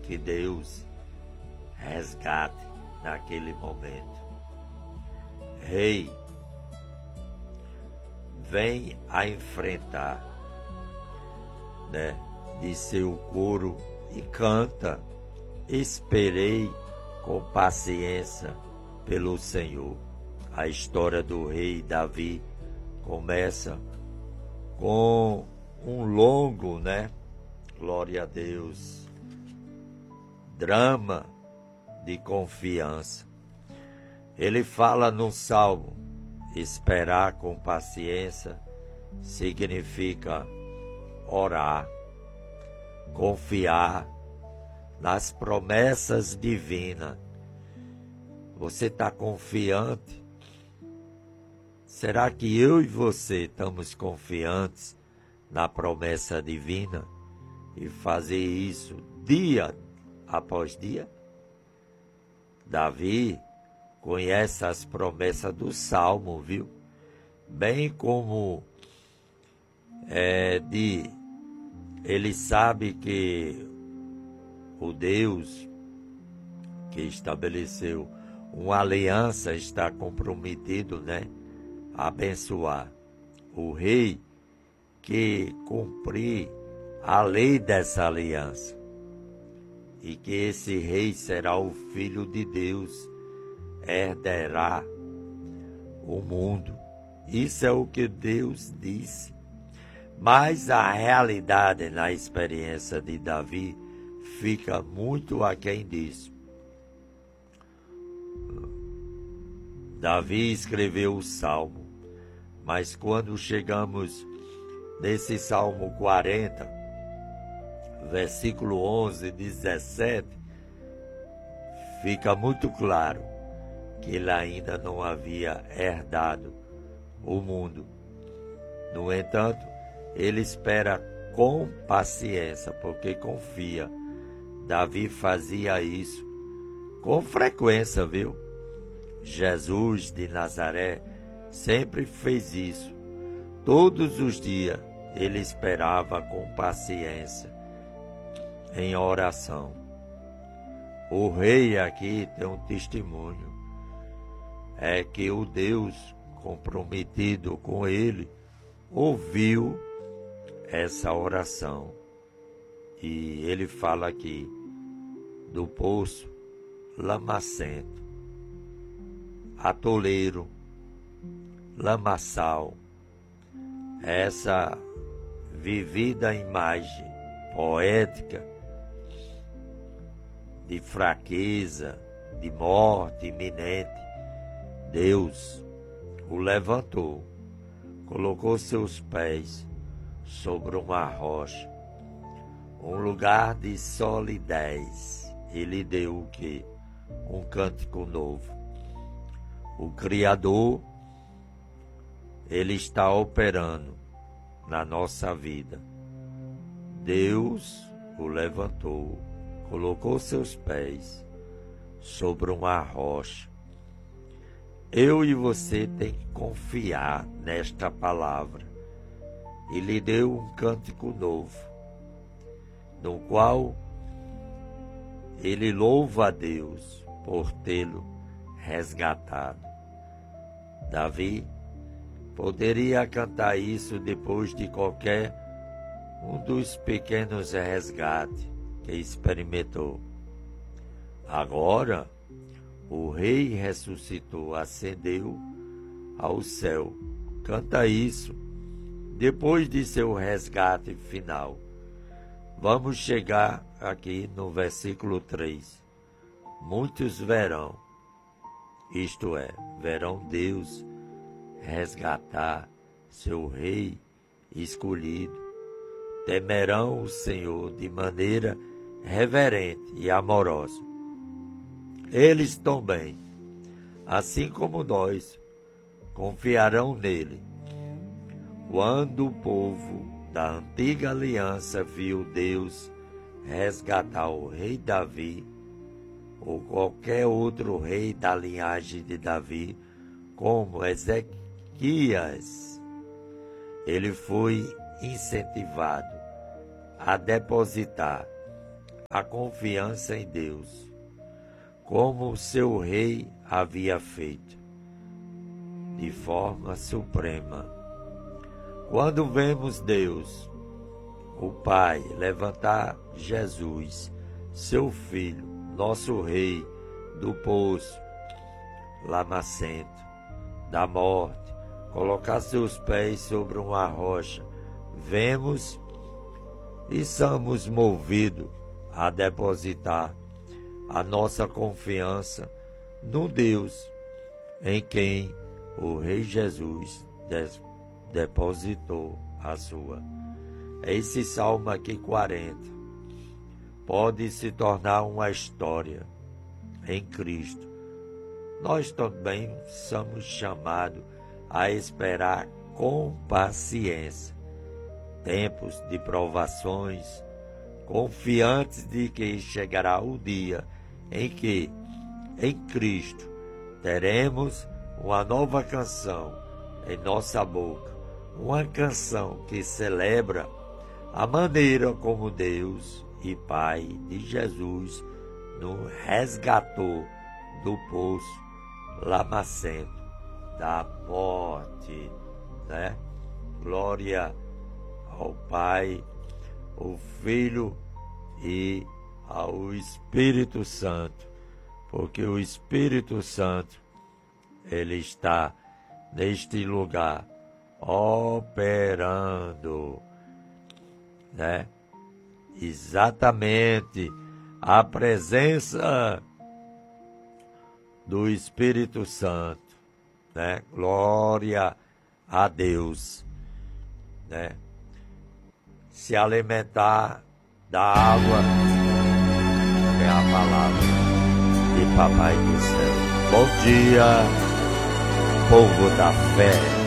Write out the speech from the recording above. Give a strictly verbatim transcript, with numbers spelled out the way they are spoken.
que Deus resgate naquele momento. Rei, vem a enfrentar, né? Disse o coro e canta: esperei com paciência pelo Senhor. A história do rei Davi começa com um longo, né? Glória a Deus, drama de confiança. Ele fala no Salmo: esperar com paciência significa orar, confiar nas promessas divinas. Você está confiante? Será que eu e você estamos confiantes na promessa divina e fazer isso dia após dia? Davi conhece as promessas do Salmo, viu? Bem como é, de, ele sabe que o Deus que estabeleceu uma aliança está comprometido, né, a abençoar o rei que cumprir a lei dessa aliança, e que esse rei será o Filho de Deus, herdará o mundo. Isso é o que Deus disse. Mas a realidade na experiência de Davi fica muito aquém disso. Davi escreveu o Salmo, mas quando chegamos nesse Salmo quarenta, versículo onze, dezessete, fica muito claro que ele ainda não havia herdado o mundo. No entanto, ele espera com paciência, porque confia. Davi fazia isso com frequência, viu? Jesus de Nazaré sempre fez isso. Todos os dias ele esperava com paciência, em oração. O rei aqui tem um testemunho, é que o Deus comprometido com ele ouviu essa oração. E ele fala aqui do poço lamacento, atoleiro, lamaçal. Essa vivida imagem poética de fraqueza, de morte iminente, Deus o levantou, colocou seus pés sobre uma rocha, um lugar de solidez. Ele deu o quê? Um cântico novo. O Criador, ele está operando na nossa vida. Deus o levantou, colocou seus pés sobre uma rocha. Eu e você tem que confiar nesta palavra. Ele deu um cântico novo, no qual ele louva a Deus por tê-lo resgatado. Davi poderia cantar isso depois de qualquer um dos pequenos resgates que experimentou. Agora, o rei ressuscitou, ascendeu ao céu. Canta isso depois de seu resgate final. Vamos chegar aqui no versículo três. Muitos verão, isto é, verão Deus resgatar seu rei escolhido. Temerão o Senhor de maneira reverente e amorosa. Eles também, assim como nós, confiarão nele. Quando o povo da antiga aliança viu Deus resgatar o rei Davi, ou qualquer outro rei da linhagem de Davi, como Ezequias, ele foi incentivado a depositar a confiança em Deus, como o seu rei havia feito, de forma suprema. Quando vemos Deus, o Pai, levantar Jesus, seu Filho, nosso Rei, do poço lamacento, da morte, colocar seus pés sobre uma rocha, vemos e somos movidos a depositar a nossa confiança no Deus em quem o Rei Jesus depositou a sua. Esse salmo aqui quarenta pode se tornar uma história em Cristo. Nós também somos chamados a esperar com paciência tempos de provações, confiantes de que chegará o dia em que, em Cristo, teremos uma nova canção em nossa boca, uma canção que celebra a maneira como Deus e Pai de Jesus nos resgatou do poço lamacento da morte, né? Glória ao Pai, ao Filho e ao Espírito Santo, porque o Espírito Santo, ele está neste lugar operando, né? Exatamente a presença do Espírito Santo, né? Glória a Deus, né? Se alimentar da água é a palavra de Papai do Céu. Bom dia, povo da fé.